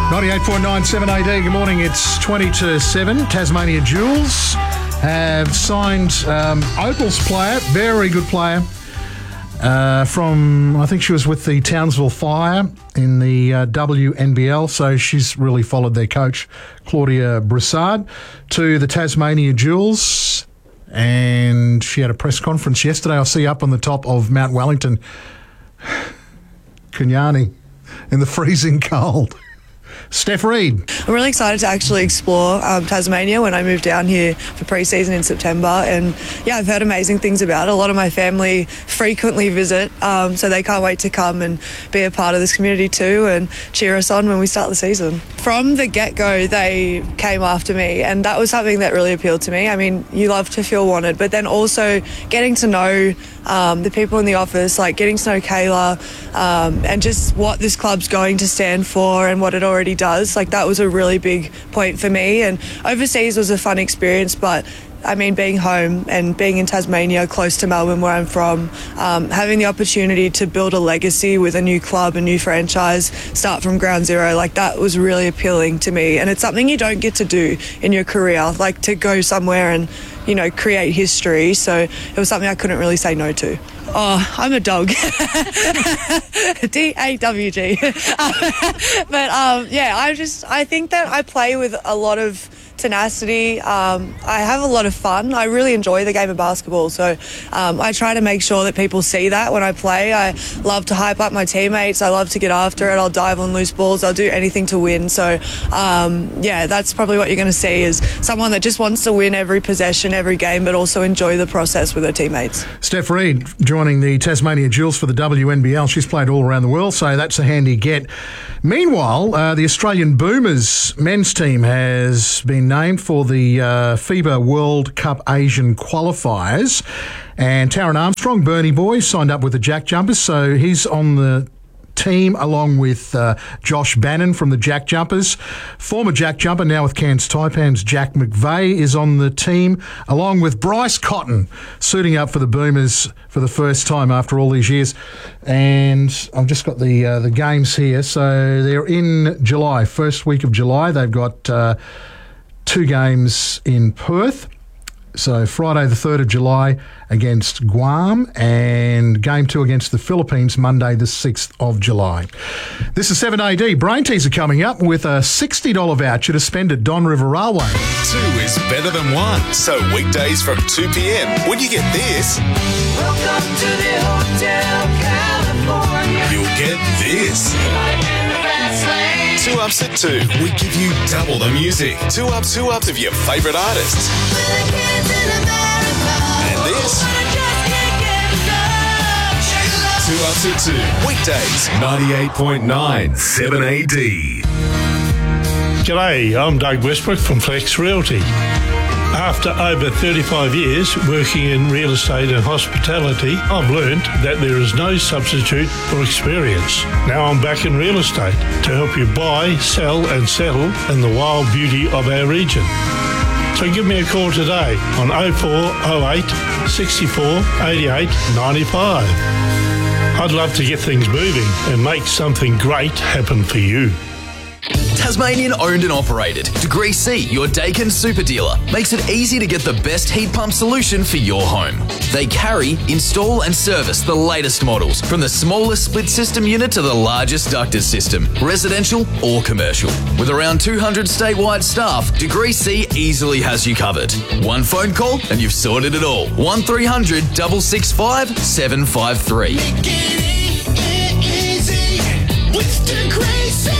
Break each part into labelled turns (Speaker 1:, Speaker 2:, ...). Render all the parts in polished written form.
Speaker 1: 98.9 7AD, good morning. It's 20 to 7. Tasmania Jewels have signed Opal's player, very good player, from, I think she was with the Townsville Fire in the WNBL, so she's really followed their coach, Claudia Broussard, to the Tasmania Jewels, and she had a press conference yesterday. I see up on the top of Mount Wellington, Kenyani, in the freezing cold. Steph Reid.
Speaker 2: I'm really excited to actually explore Tasmania when I moved down here for pre-season in September, and yeah, I've heard amazing things about it. A lot of my family frequently visit, so they can't wait to come and be a part of this community too and cheer us on when we start the season. From the get-go, they came after me, and that was something that really appealed to me. I mean, you love to feel wanted, but then also getting to know the people in the office, like getting to know Kayla, and just what this club's going to stand for and what it already does. Like, that was a really big point for me. And overseas was a fun experience, but I mean, being home and being in Tasmania, close to Melbourne, where I'm from, having the opportunity to build a legacy with a new club, a new franchise, start from ground zero, like that was really appealing to me. And it's something you don't get to do in your career, like to go somewhere and, you know, create history. So it was something I couldn't really say no to. Oh, I'm a dog. D-A-W-G. But yeah, I think that I play with a lot of tenacity. I have a lot of fun. I really enjoy the game of basketball, so I try to make sure that people see that when I play. I love to hype up my teammates. I love to get after it. I'll dive on loose balls. I'll do anything to win. So yeah, that's probably what you're going to see, is someone that just wants to win every possession, every game, but also enjoy the process with her teammates.
Speaker 1: Steph Reid joining the Tasmania Jewels for the WNBL. She's played all around the world, so that's a handy get. Meanwhile, the Australian Boomers men's team has been named for the FIBA World Cup Asian qualifiers, and Taron Armstrong, Bernie boy, signed up with the Jack Jumpers, so he's on the team along with Josh Bannon from the Jack Jumpers. Former Jack Jumper, now with Cairns Taipans, Jack McVeigh is on the team, along with Bryce Cotton, suiting up for the Boomers for the first time after all these years. And I've just got the games here. So they're in July, first week of July. They've got 2 games in Perth. So Friday the 3rd of July against Guam, and Game 2 against the Philippines Monday the 6th of July. This is 7AD. Brain Teaser coming up with a $60 voucher to spend at Don River Railway.
Speaker 3: 2 is better than 1. So weekdays from 2 p.m, when you get this,
Speaker 4: Welcome to the Hotel California.
Speaker 3: you'll get this.
Speaker 4: I'm in the fast lane.
Speaker 3: 2 Ups at 2. We give you double the music. 2 Ups of your favourite artists.
Speaker 4: With the kids in America.
Speaker 3: And this,
Speaker 4: I just can't get enough. Shake it up.
Speaker 3: 2 Ups at 2. Weekdays, 98.9 7AD.
Speaker 5: G'day, I'm Doug Westbrook from Flex Realty. After over 35 years working in real estate and hospitality, I've learned that there is no substitute for experience. Now I'm back in real estate to help you buy, sell and settle in the wild beauty of our region. So give me a call today on 0408 64 88 95. I'd love to get things moving and make something great happen for you.
Speaker 6: Tasmanian owned and operated. Degree C, your Dakin super dealer, makes it easy to get the best heat pump solution for your home. They carry, install and service the latest models, from the smallest split system unit to the largest ducted system, residential or commercial. With around 200 statewide staff, Degree C easily has you covered. One phone call and you've sorted it all. 1300 665 753.
Speaker 4: Make it easy with Degree C.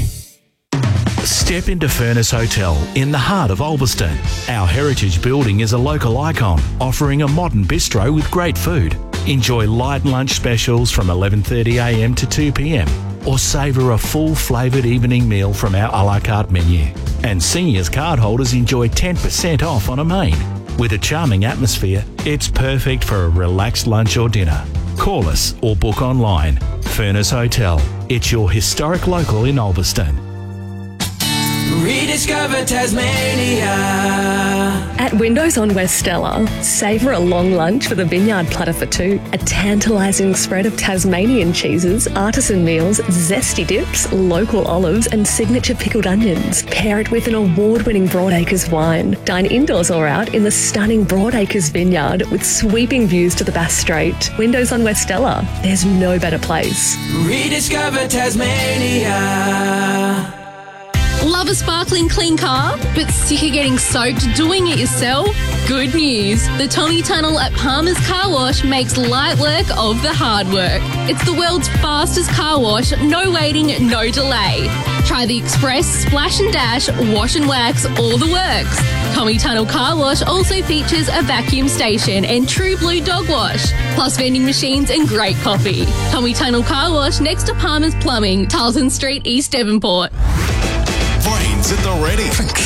Speaker 7: Step into Furnace Hotel in the heart of Ulverston. Our heritage building is a local icon, offering a modern bistro with great food. Enjoy light lunch specials from 11:30am to 2pm, or savour a full flavoured evening meal from our a la carte menu. And seniors cardholders enjoy 10% off on a main. With a charming atmosphere, it's perfect for a relaxed lunch or dinner. Call us or book online. Furnace Hotel. It's your historic local in Ulverston.
Speaker 4: Rediscover Tasmania.
Speaker 8: At Windows on West Stella, savour a long lunch with a vineyard platter for two, a tantalising spread of Tasmanian cheeses, artisan meals, zesty dips, local olives and signature pickled onions. Pair it with an award-winning Broadacres wine. Dine indoors or out in the stunning Broadacres vineyard with sweeping views to the Bass Strait. Windows on West Stella, there's no better place.
Speaker 4: Rediscover Tasmania.
Speaker 9: Love a sparkling clean car, but sick of getting soaked doing it yourself? Good news. The Tommy Tunnel at Palmer's Car Wash makes light work of the hard work. It's the world's fastest car wash, no waiting, no delay. Try the express, splash and dash, wash and wax, all the works. Tommy Tunnel Car Wash also features a vacuum station and True Blue dog wash, plus vending machines and great coffee. Tommy Tunnel Car Wash next to Palmer's Plumbing, Tarleton Street, East Devonport.
Speaker 3: Brains at the ready.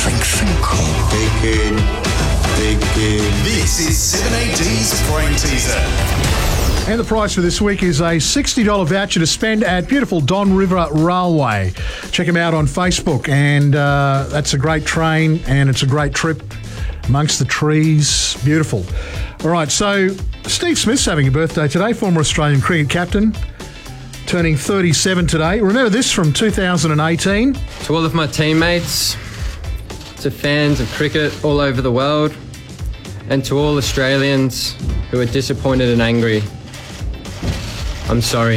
Speaker 3: This is 7AD's Brain Teaser.
Speaker 1: And the prize for this week is a $60 voucher to spend at beautiful Don River Railway. Check them out on Facebook, and that's a great train and it's a great trip amongst the trees. Beautiful. All right, so Steve Smith's having a birthday today, former Australian cricket captain, turning 37 today. Remember this from 2018?
Speaker 10: To all of my teammates, to fans of cricket all over the world, and to all Australians who are disappointed and angry, I'm sorry.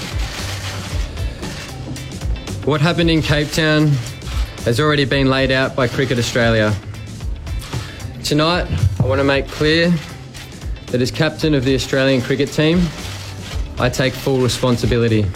Speaker 10: What happened in Cape Town has already been laid out by Cricket Australia. Tonight, I want to make clear that as captain of the Australian cricket team, I take full responsibility.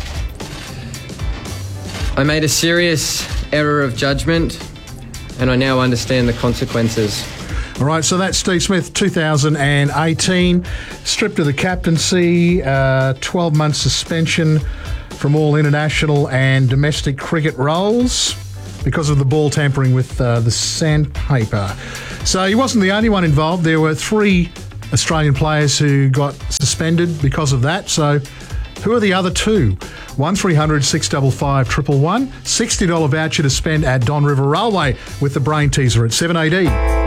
Speaker 10: I made a serious error of judgment, and I now understand the consequences.
Speaker 1: All right, so that's Steve Smith, 2018, stripped of the captaincy, 12-month suspension from all international and domestic cricket roles because of the ball tampering with the sandpaper. So he wasn't the only one involved. There were 3 Australian players who got suspended because of that. So who are the other 2? 1300 655 111. $60 voucher to spend at Don River Railway with the Brain Teaser at 7AD.